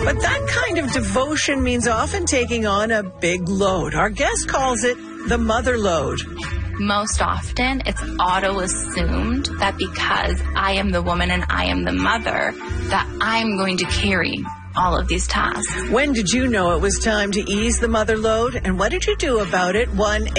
But that kind of devotion means often taking on a big load. Our guest calls it the mother load. Most often, it's auto-assumed that because I am the woman and I am the mother, that I'm going to carry all of these tasks. When did you know it was time to ease the mother load? And what did you do about it?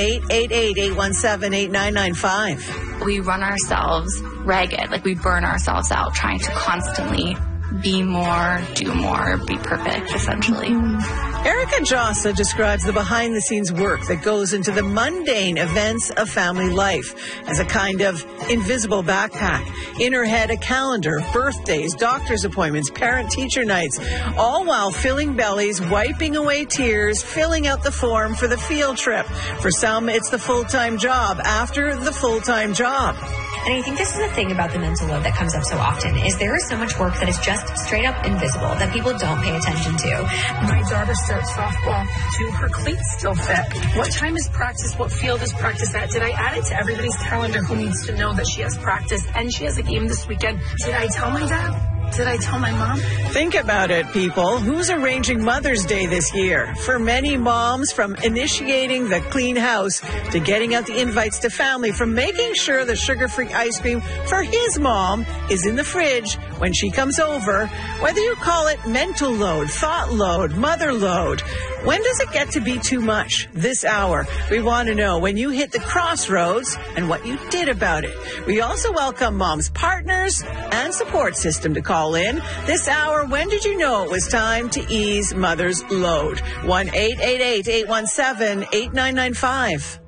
1-888-817-8995. We run ourselves ragged, like we burn ourselves out trying to constantly be more, do more, be perfect, essentially. Erica Jossa describes the behind-the-scenes work that goes into the mundane events of family life as a kind of invisible backpack. In her head, a calendar, birthdays, doctor's appointments, parent-teacher nights, all while filling bellies, wiping away tears, filling out the form for the field trip. For some, it's the full-time job after the full-time job. And I think this is the thing about the mental load that comes up so often, is there is so much work that is just straight up invisible that people don't pay attention to. My daughter starts softball. Do her cleats still fit? What time is practice? What field is practice at? Did I add it to everybody's calendar who needs to know that she has practice and she has a game this weekend? Did I tell my dad? Did I tell my mom? Think about it, people. Who's arranging Mother's Day this year? For many moms, from initiating the clean house to getting out the invites to family, from making sure the sugar-free ice cream for his mom is in the fridge when she comes over, whether you call it mental load, thought load, mother load, when does it get to be too much? This hour, we want to know when you hit the crossroads and what you did about it. We also welcome moms' partners and support system to call in. This hour, when did you know it was time to ease mother's load? 1-888-817-8995.